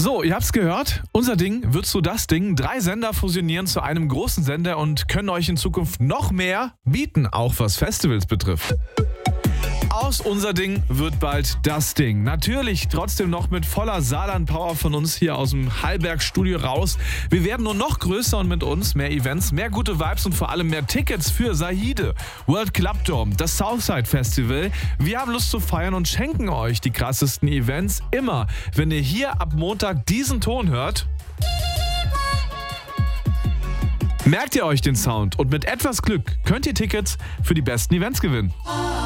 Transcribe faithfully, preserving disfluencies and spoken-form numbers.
So, ihr habt's gehört. Unser Ding wird so das Ding. Drei Sender fusionieren zu einem großen Sender und können euch in Zukunft noch mehr bieten, auch was Festivals betrifft. Aus Unser Ding wird bald das Ding. Natürlich trotzdem noch mit voller Saarland-Power von uns hier aus dem Hallberg-Studio raus. Wir werden nur noch größer und mit uns mehr Events, mehr gute Vibes und vor allem mehr Tickets für Saide, World Club Dome, das Southside Festival. Wir haben Lust zu feiern und schenken euch die krassesten Events immer, wenn ihr hier ab Montag diesen Ton hört. Merkt ihr euch den Sound und mit etwas Glück könnt ihr Tickets für die besten Events gewinnen.